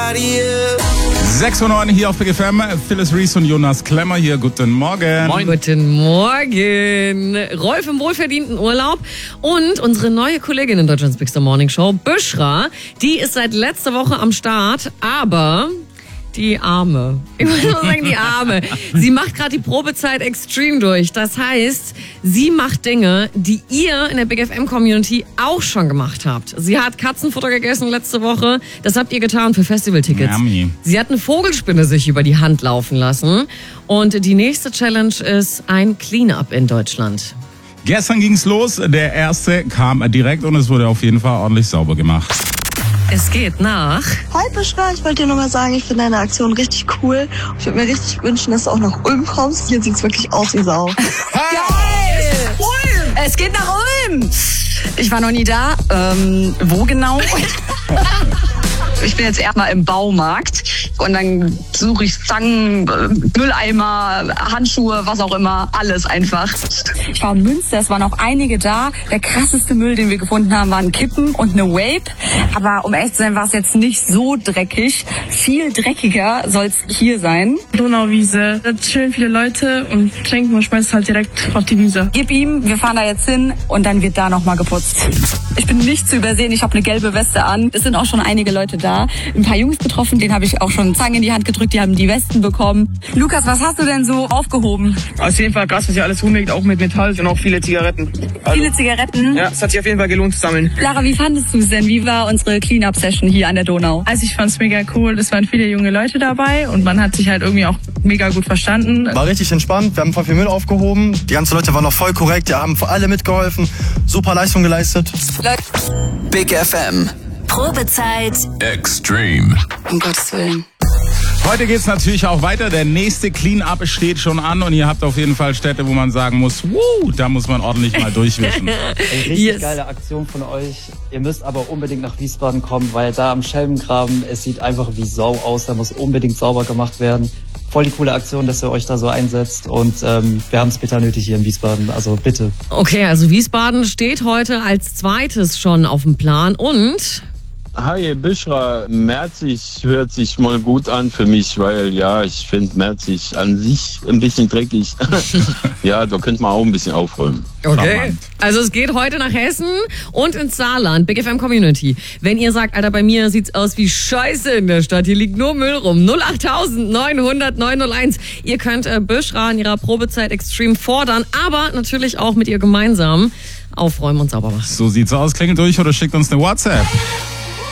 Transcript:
6:09 hier auf Big FM. Phyllis Reese und Jonas Klemmer hier. Guten Morgen. Moin. Guten Morgen. Rolf im wohlverdienten Urlaub und unsere neue Kollegin in Deutschlands Big Star Morning Show, Büschra, die ist seit letzter Woche am Start, aber die Arme. Ich muss nur sagen, die Arme. Sie macht gerade die Probezeit Extreme durch. Das heißt, sie macht Dinge, die ihr in der Big FM Community auch schon gemacht habt. Sie hat Katzenfutter gegessen letzte Woche. Das habt ihr getan für Festivaltickets. Yummy. Sie hat eine Vogelspinne sich über die Hand laufen lassen. Und die nächste Challenge ist ein Cleanup in Deutschland. Gestern ging's los. Der erste kam direkt und es wurde auf jeden Fall ordentlich sauber gemacht. Es geht nach... Hi Büschra, ich wollte dir nur mal sagen, ich finde deine Aktion richtig cool. Ich würde mir richtig wünschen, dass du auch nach Ulm kommst. Hier sieht's wirklich aus wie Sau. Geil! Ulm! Es geht nach Ulm! Ich war noch nie da. Wo genau? Ich bin jetzt erstmal im Baumarkt und dann suche ich Zangen, Mülleimer, Handschuhe, was auch immer, alles einfach. Ich war in Münster, es waren auch einige da. Der krasseste Müll, den wir gefunden haben, waren Kippen und eine Vape. Aber um ehrlich zu sein, war es jetzt nicht so dreckig. Viel dreckiger soll es hier sein. Donauwiese, da chillen viele Leute und trinken und schmeißt halt direkt auf die Wiese. Gib ihm, wir fahren da jetzt hin und dann wird da nochmal geputzt. Ich bin nicht zu übersehen, ich habe eine gelbe Weste an. Es sind auch schon einige Leute da. Ein paar Jungs getroffen, denen habe ich auch schon Zangen in die Hand gedrückt, die haben die Westen bekommen. Lukas, was hast du denn so aufgehoben? Auf jeden Fall krass, was hier alles rumliegt, auch mit Metall und auch viele Zigaretten. Viele Zigaretten? Ja, es hat sich auf jeden Fall gelohnt zu sammeln. Lara, wie fandest du es denn? Wie war unsere Clean-Up-Session hier an der Donau? Also ich fand es mega cool, es waren viele junge Leute dabei und man hat sich halt irgendwie auch mega gut verstanden. War richtig entspannt, wir haben voll viel Müll aufgehoben. Die ganzen Leute waren noch voll korrekt, die haben für alle mitgeholfen. Super Leistung geleistet. Big FM. Probezeit Extreme. Um Gottes Willen. Heute geht's natürlich auch weiter. Der nächste Clean-Up steht schon an und ihr habt auf jeden Fall Städte, wo man sagen muss, da muss man ordentlich mal durchwischen. Richtig geile Aktion von euch. Ihr müsst aber unbedingt nach Wiesbaden kommen, weil da am Schelmengraben, es sieht einfach wie Sau aus. Da muss unbedingt sauber gemacht werden. Voll die coole Aktion, dass ihr euch da so einsetzt und wir haben es bitter nötig hier in Wiesbaden, also bitte. Okay, also Wiesbaden steht heute als zweites schon auf dem Plan und... Hi Büschra, Merzig hört sich mal gut an für mich, weil ja, ich finde Merzig an sich ein bisschen dreckig. Ja, da könnte man auch ein bisschen aufräumen. Okay, also es geht heute nach Hessen und ins Saarland, Big FM Community. Wenn ihr sagt, Alter, bei mir sieht's aus wie Scheiße in der Stadt, hier liegt nur Müll rum, 08000 900 901. Ihr könnt Büschra in ihrer Probezeit Extreme fordern, aber natürlich auch mit ihr gemeinsam aufräumen und sauber machen. So sieht's aus. Klingelt durch oder schickt uns eine WhatsApp.